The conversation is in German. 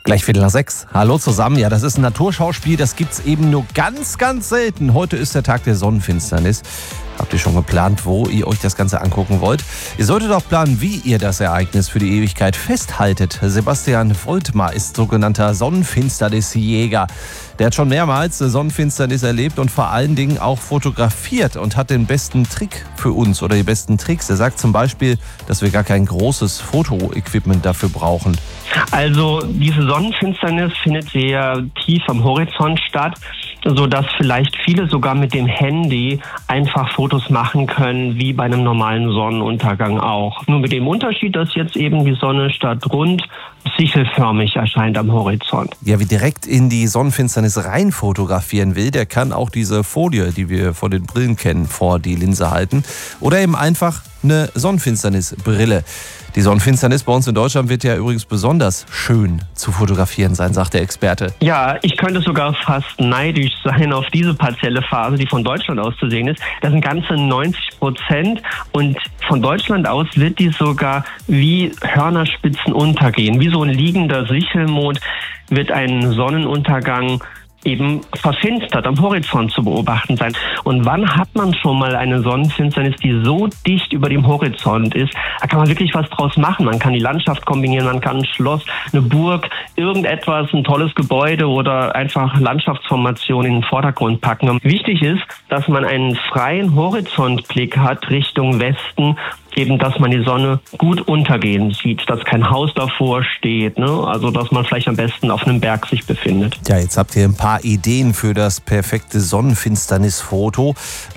Gleich 5:45. Hallo zusammen. Ja, das ist ein Naturschauspiel, das gibt's eben nur ganz, ganz selten. Heute ist der Tag der Sonnenfinsternis. Habt ihr schon geplant, wo ihr euch das Ganze angucken wollt? Ihr solltet auch planen, wie ihr das Ereignis für die Ewigkeit festhaltet. Sebastian Voltmar ist sogenannter Sonnenfinsternisjäger. Der hat schon mehrmals eine Sonnenfinsternis erlebt und vor allen Dingen auch fotografiert und hat den besten Trick für uns oder die besten Tricks. Er sagt zum Beispiel, dass wir gar kein großes Fotoequipment dafür brauchen. Also diese Sonnenfinsternis findet sehr tief am Horizont statt, sodass vielleicht viele sogar mit dem Handy einfach Fotos machen können, wie bei einem normalen Sonnenuntergang auch. Nur mit dem Unterschied, dass jetzt eben die Sonne statt rund sichelförmig erscheint am Horizont. Ja, wer direkt in die Sonnenfinsternis rein fotografieren will, der kann auch diese Folie, die wir von den Brillen kennen, vor die Linse halten. Oder eben einfach eine Sonnenfinsternisbrille. Die Sonnenfinsternis bei uns in Deutschland wird ja übrigens besonders schön zu fotografieren sein, sagt der Experte. Ja, ich könnte sogar fast neidisch sein auf diese partielle Phase, die von Deutschland aus zu sehen ist. Das sind ganze 90% und von Deutschland aus wird die sogar wie Hörnerspitzen untergehen. Wie so ein liegender Sichelmond wird ein Sonnenuntergang eben verfinstert am Horizont zu beobachten sein. Und wann hat man schon mal eine Sonnenfinsternis, die so dicht über dem Horizont ist? Da kann man wirklich was draus machen. Man kann die Landschaft kombinieren, man kann ein Schloss, eine Burg, irgendetwas, ein tolles Gebäude oder einfach Landschaftsformationen in den Vordergrund packen. Und wichtig ist, dass man einen freien Horizontblick hat Richtung Westen, eben, dass man die Sonne gut untergehen sieht, dass kein Haus davor steht, ne? Also, dass man vielleicht am besten auf einem Berg sich befindet. Ja, jetzt habt ihr ein paar Ideen für das perfekte Sonnenfinsternisfoto.